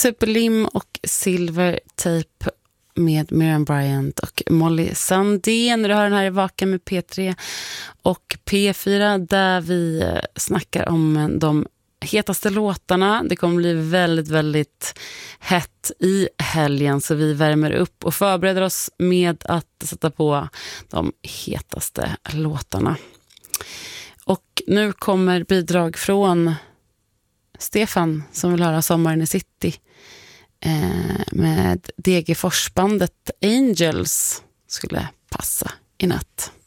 Superlim och Silvertape med Miriam Bryant och Molly Sandén. Du hör den här i Vaken med P3 och P4 där vi snackar om de hetaste låtarna. Det kommer bli väldigt, väldigt hett i helgen, så vi värmer upp och förbereder oss med att sätta på de hetaste låtarna. Och nu kommer bidrag från Stefan som vill höra Sommaren i City med DG Forsbandet Angels skulle passa i natt.